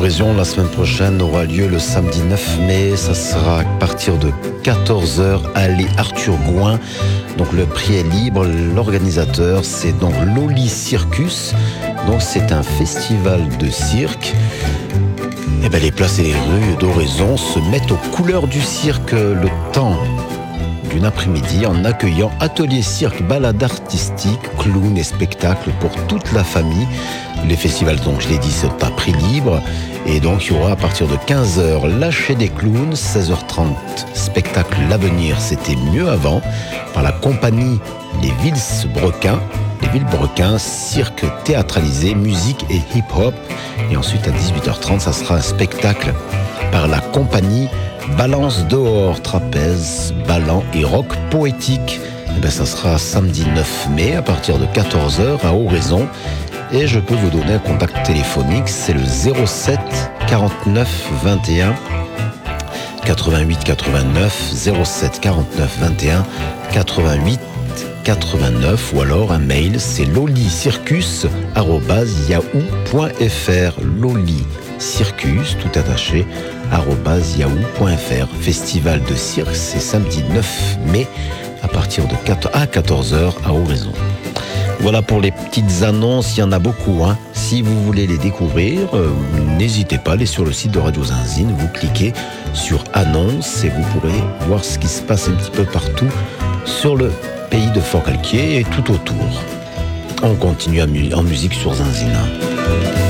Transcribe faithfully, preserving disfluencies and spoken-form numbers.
Oraison, la semaine prochaine, aura lieu le samedi neuf mai. Ça sera à partir de quatorze heures, allée Arthur Gouin. Donc le prix est libre. L'organisateur, c'est donc Loli Circus. Donc c'est un festival de cirque. Et ben les places et les rues d'Oraison se mettent aux couleurs du cirque le temps d'une après-midi en accueillant ateliers cirque, balades artistiques, clowns et spectacles pour toute la famille. Les festivals, donc je l'ai dit, sont à prix libre. Et donc il y aura à partir de quinze heures lâcher des clowns, seize heures trente spectacle L'Avenir, c'était mieux avant, par la compagnie Les Villes-Brequins. Les Villes-Brequins, cirque théâtralisé, musique et hip-hop. Et ensuite à dix-huit heures trente, ça sera un spectacle par la compagnie Balance dehors, trapèze, ballon et rock poétique. Et ben ça sera samedi neuf mai à partir de quatorze heures à Oraison. Et je peux vous donner un contact téléphonique, c'est le zéro sept quarante-neuf vingt et un quatre-vingt-huit quatre-vingt-neuf, zéro sept quarante-neuf vingt et un quatre-vingt-huit quatre-vingt-neuf, ou alors un mail, c'est lolicircus arobase yahoo point fr. Loli Circus, tout attaché, arobase yahoo point fr. Festival de cirque, c'est samedi neuf mai à partir de quatorze heures à Oraison. Voilà pour les petites annonces, il y en a beaucoup. Hein. Si vous voulez les découvrir, euh, n'hésitez pas, allez sur le site de Radio Zinzine, vous cliquez sur annonces et vous pourrez voir ce qui se passe un petit peu partout sur le pays de Forcalquier et tout autour. On continue en musique sur Zinzine.